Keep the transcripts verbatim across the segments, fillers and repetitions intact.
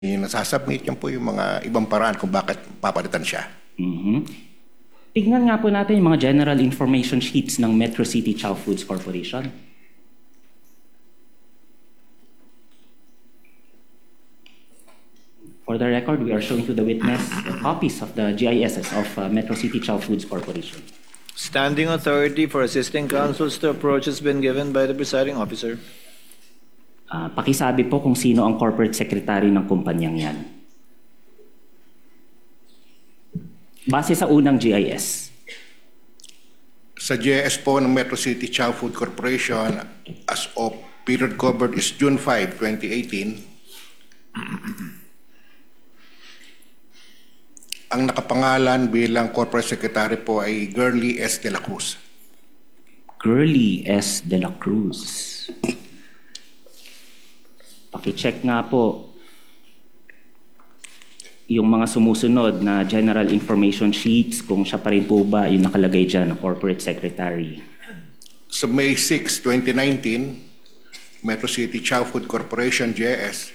Eh, nasasubmit yan po yung mga ibang paraan kung bakit papalitan siya. Mhm. Tignan nga po natin yung mga general information sheets ng Metro City Chow Foods Corporation. For the record, we are showing to the witness copies of the G I Ss of uh, Metro City Chow Foods Corporation. Standing authority for assisting counsels to approach has been given by the presiding officer. Uh, pakisabi po kung sino ang corporate secretary ng kumpanyang yan. Base sa unang G I S. Sa G I S po ng Metro City Chow Food Corporation, as of period covered is June fifth, twenty eighteen, ang nakapangalan bilang corporate secretary po ay Girly S. De La Cruz. Girly S. De La Cruz. Paki-check nga po yung mga sumusunod na general information sheets kung siya pa rin po ba yung nakalagay dyan na corporate secretary. Sa May sixth, twenty nineteen, Metro City Chow Food Corporation G I S,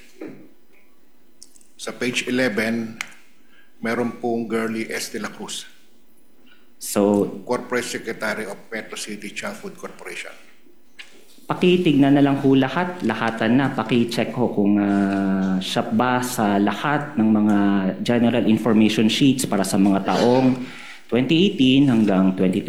sa page eleven, meron pong Girly S. De La Cruz, So, corporate secretary of Metro City Chow Food Corporation. pakitignan na lang ho lahat, lahatan na, paki-check ho kung uh, siya ba sa lahat ng mga general information sheets para sa mga taong twenty eighteen hanggang twenty